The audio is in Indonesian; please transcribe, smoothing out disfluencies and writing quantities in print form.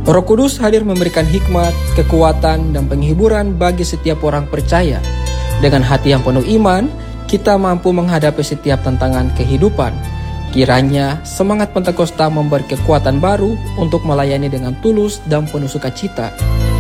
Roh Kudus hadir memberikan hikmat, kekuatan, dan penghiburan bagi setiap orang percaya. Dengan hati yang penuh iman, kita mampu menghadapi setiap tantangan kehidupan. Kiranya semangat Pentakosta memberi kekuatan baru untuk melayani dengan tulus dan penuh sukacita.